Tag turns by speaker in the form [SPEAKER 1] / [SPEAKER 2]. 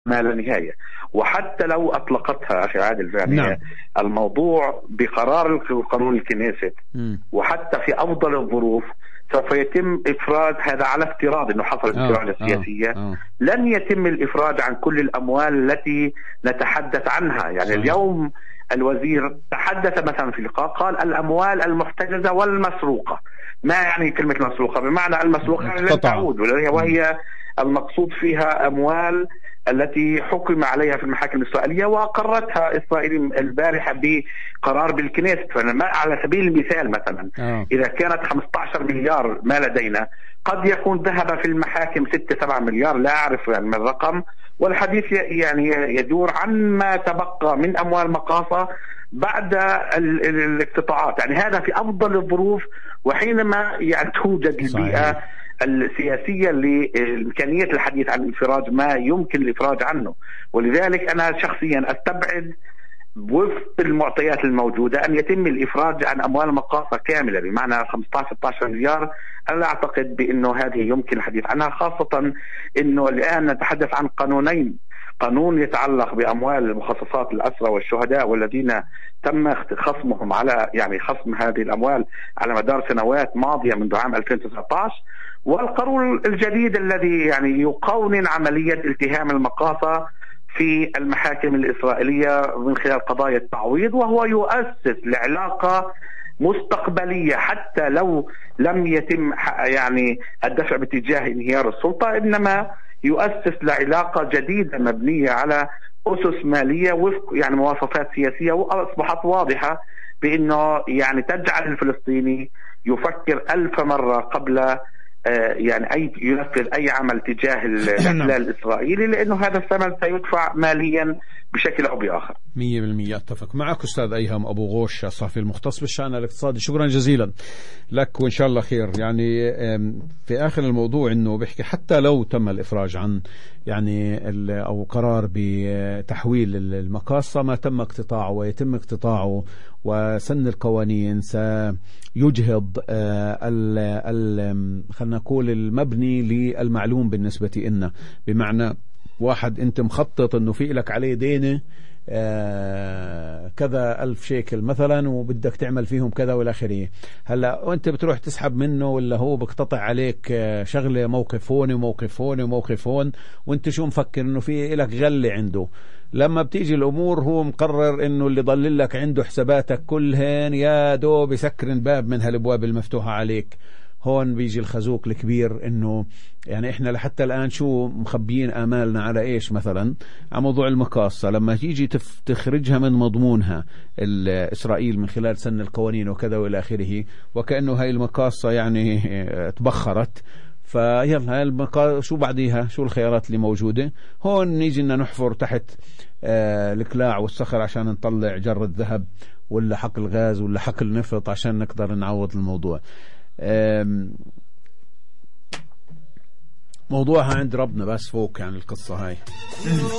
[SPEAKER 1] ما لا نهاية. وحتى لو أطلقتها أخي عادل يعني
[SPEAKER 2] نعم.
[SPEAKER 1] الموضوع بقرار القانون الكنيست، وحتى في أفضل الظروف سوف يتم إفراج، هذا على افتراض أنه حصلت الدرجة السياسية، لن يتم الإفراج عن كل الأموال التي نتحدث عنها. يعني صحيح. اليوم الوزير تحدث مثلا في لقاء قال الأموال المحتجزة والمسروقة. ما يعني كلمة مسروقة؟ بمعنى المسروقة يعني لن تعود، وهي المقصود فيها أموال التي حكم عليها في المحاكم الإسرائيلية وأقرتها إسرائيل البارحة بقرار بالكنيست. على سبيل المثال مثلا إذا كانت 15 مليار ما لدينا، قد يكون ذهب في المحاكم 6-7 مليار، لا أعرف يعني من الرقم، والحديث يعني يدور عن ما تبقى من أموال مقاصة بعد الاقتطاعات. يعني هذا في أفضل الظروف، وحينما يعني توجد البيئة السياسية لإمكانية الحديث عن إفراج ما يمكن الإفراج عنه. ولذلك أنا شخصيا أستبعد وفق المعطيات الموجودة أن يتم الإفراج عن أموال مقاصة كاملة بمعنى 15-16 مليار. أنا لا أعتقد بأنه هذه يمكن الحديث عنها، خاصة أنه الآن نتحدث عن قانونين: قانون يتعلق بأموال مخصصات الأسرى والشهداء والذين تم خصمهم على يعني خصم هذه الأموال على مدار سنوات ماضية منذ عام 2019، والقانون الجديد الذي يعني يقونن عملية التهام المقاصة في المحاكم الإسرائيلية من خلال قضايا التعويض، وهو يؤسس لعلاقة مستقبلية حتى لو لم يتم يعني الدفع باتجاه انهيار السلطة، إنما يؤسس لعلاقة جديدة مبنية على أسس مالية وفق يعني مواصفات سياسية، وأصبحت واضحة بأنه يعني تجعل الفلسطيني يفكر 1000 مرة قبل يعني ينفذ أي عمل تجاه الاحتلال الإسرائيلي، لأنه هذا الثمن سيدفع ماليا بشكل أو بآخر.
[SPEAKER 2] 100% أتفق معك أستاذ أيهم أبو غوش، الصحفي المختص بالشأن الاقتصادي. شكرا جزيلا لك، وإن شاء الله خير. يعني في آخر الموضوع إنه بيحكي حتى لو تم الإفراج عن يعني أو قرار بتحويل المقاصة ما تم اقتطاعه ويتم اقتطاعه، وسن القوانين سيجهض خلنا نقول المبني للمعلوم بالنسبة لنا. بمعنى واحد أنت مخطط أنه في لك عليه دينه كذا 1000 شيكل مثلا وبدك تعمل فيهم كذا والآخرية، هلا وانت بتروح تسحب منه ولا هو بقتطع عليك شغلة موقف هون وموقف هون وموقف هون، وانت شو مفكر انه في لك غلة عنده. لما بتيجي الأمور هو مقرر انه اللي ضل لك عنده حساباتك كلهن يا دوب يسكر الباب من هالابواب المفتوحة عليك. هون بيجي الخازوق الكبير انه يعني احنا لحتى الان شو مخبيين امالنا على ايش؟ مثلا على موضوع المقاصة، لما تيجي تخرجها من مضمونها اسرائيل من خلال سن القوانين وكذا والى اخره، وكأنه هاي المقاصة يعني تبخرت، فيلا هاي شو بعديها؟ شو الخيارات اللي موجودة؟ هون نيجي لنا نحفر تحت القلاع والصخر عشان نطلع جرة ذهب ولا حقل غاز ولا حقل نفط عشان نقدر نعوض الموضوع. موضوعها عند ربنا بس فوق يعني القصة هاي.